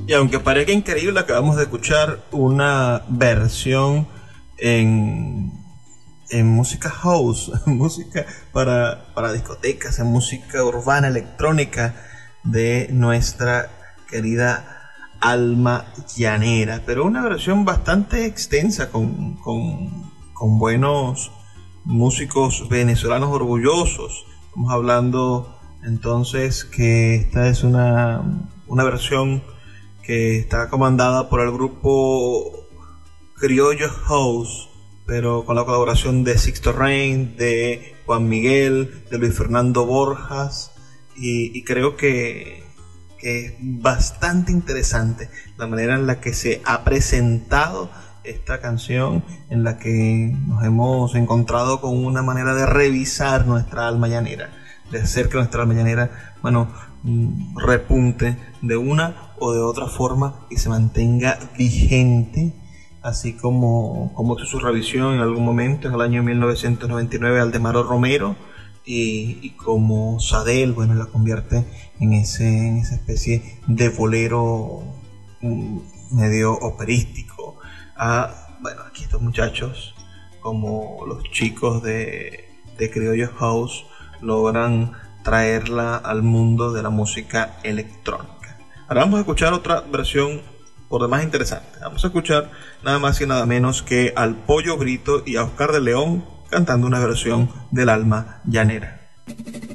Y aunque parezca increíble, acabamos de escuchar una versión en música house, música para discotecas, en música urbana, electrónica, de nuestra querida Alma Llanera. Pero una versión bastante extensa con buenos músicos venezolanos orgullosos. Estamos hablando entonces que esta es una versión que está comandada por el grupo Criollo House, pero con la colaboración de Sixto Rain, de Juan Miguel, de Luis Fernando Borjas, y creo que es bastante interesante la manera en la que se ha presentado esta canción, en la que nos hemos encontrado con una manera de revisar nuestra alma llanera, de hacer que nuestra alma llanera, repunte de una o de otra forma y se mantenga vigente, así como hizo su revisión en algún momento en el año 1999 Aldemaro Romero, y como Sadel, la convierte en esa especie de bolero medio operístico. Aquí estos muchachos, como los chicos de Criollo House, logran traerla al mundo de la música electrónica. Ahora vamos a escuchar otra versión por demás interesante. Vamos a escuchar nada más y nada menos que al Pollo Brito y a Oscar de León cantando una versión del Alma Llanera.